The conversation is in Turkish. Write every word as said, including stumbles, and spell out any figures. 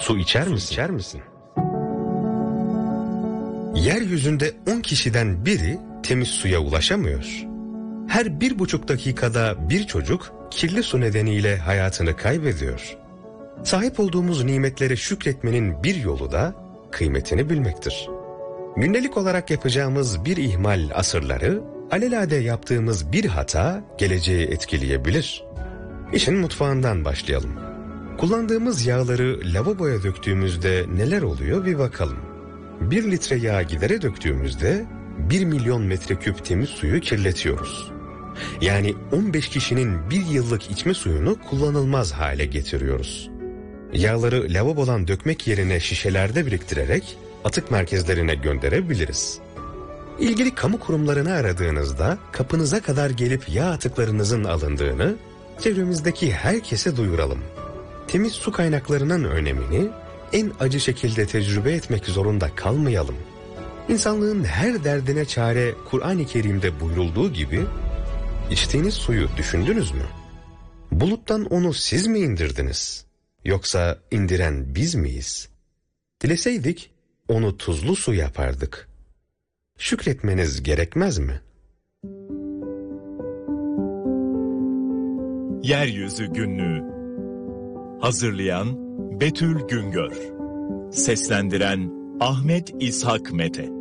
Su içer misin? İçer misin? Yeryüzünde on kişiden biri temiz suya ulaşamıyor. Her bir buçuk dakikada bir çocuk kirli su nedeniyle hayatını kaybediyor. Sahip olduğumuz nimetlere şükretmenin bir yolu da kıymetini bilmektir. Gündelik olarak yapacağımız bir ihmal asırları, alelade yaptığımız bir hata geleceği etkileyebilir. İşin mutfağından başlayalım. Kullandığımız yağları lavaboya döktüğümüzde neler oluyor bir bakalım. Bir litre yağ gidere döktüğümüzde bir milyon metreküp temiz suyu kirletiyoruz. Yani on beş kişinin bir yıllık içme suyunu kullanılmaz hale getiriyoruz. Yağları lavabodan dökmek yerine şişelerde biriktirerek atık merkezlerine gönderebiliriz. İlgili kamu kurumlarını aradığınızda kapınıza kadar gelip yağ atıklarınızın alındığını çevremizdeki herkese duyuralım. Temiz su kaynaklarının önemini en acı şekilde tecrübe etmek zorunda kalmayalım. İnsanlığın her derdine çare Kur'an-ı Kerim'de buyurulduğu gibi, içtiğiniz suyu düşündünüz mü? Buluttan onu siz mi indirdiniz? Yoksa indiren biz miyiz? Dileseydik onu tuzlu su yapardık. Şükretmeniz gerekmez mi? Yeryüzü Günlüğü. Hazırlayan Betül Güngör. Seslendiren Ahmet İshak Mete.